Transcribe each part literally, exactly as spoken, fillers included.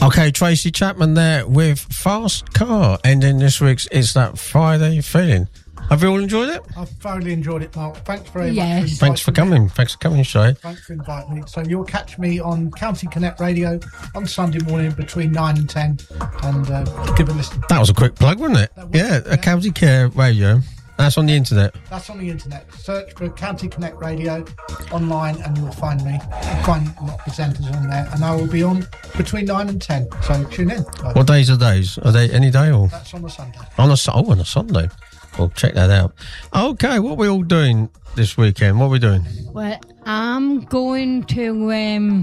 Okay, Tracy Chapman there with Fast Car, ending this week's It's That Friday feeling. Have you all enjoyed it? I've thoroughly enjoyed it, Mark. Thanks very Yes. much. For Thanks for coming. me. Thanks for coming, Shay. Thanks for inviting me. So you'll catch me on County Connect Radio on Sunday morning between nine and ten, and uh, give a listen. That was a quick plug, wasn't it? Was, yeah, yeah. a County Care Radio. That's on the internet. That's on the internet. Search for County Connect Radio online and you'll find me. You'll find a lot of presenters on there, and I will be on between nine and ten. So tune in. What days are days? Are they any day or? That's on a Sunday. On a, oh, on a Sunday. Well, check that out. Okay, what are we all doing this weekend? What are we doing? Well, I'm going to um,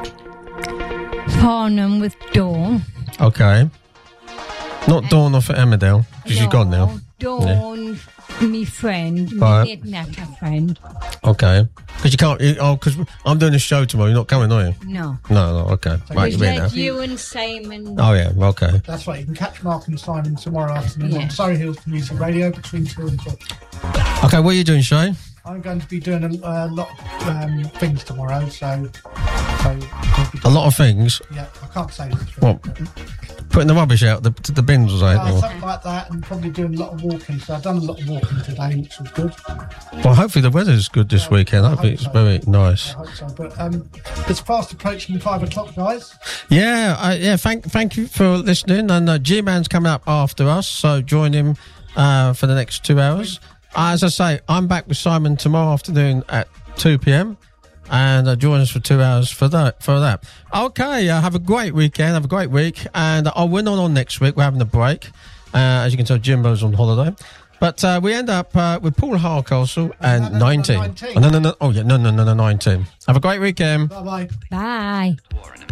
Farnham with Dawn. Okay. Not Dawn off at Emmerdale, because no, she's gone now. Dawn, yeah. me friend, Right. my Ignata friend. Okay. Because you can't, you, oh, because I'm doing a show tomorrow. You're not coming, are you? No. No, no, okay. So Right, It's you're in like now. you and Simon. Oh, yeah, okay. That's right. You can catch Mark and Simon tomorrow afternoon Yeah. on Surrey Hills Community Radio between two and four. Okay, what are you doing, Shay? I'm going to be doing a, a lot of um, things tomorrow, so... so A lot of things. Yeah, I can't say this. What? Putting the rubbish out the, to the bins or something? Uh, or- something like that, and probably doing a lot of walking. So I've done a lot of walking today, which was good. Well, hopefully the weather's good this Yeah, weekend. I I hope hope it's so. very nice. I hope so. But um, it's fast approaching five o'clock, guys. Yeah, uh, yeah. Thank, thank you for listening. And uh, G-Man's coming up after us, so join him uh, for the next two hours. Uh, as I say, I'm back with Simon tomorrow afternoon at two p.m. and uh, join us for two hours for that. For that. Okay. Uh, have a great weekend. Have a great week, and I'll win on on next week. We're having a break, uh, as you can tell. Jimbo's on holiday. But uh, we end up uh, with Paul Hardcastle and No, no, no, nineteen. nineteen. Oh, no, no, no. Oh, yeah. No, no, no, no, nineteen. Have a great weekend. Bye bye. Bye. War in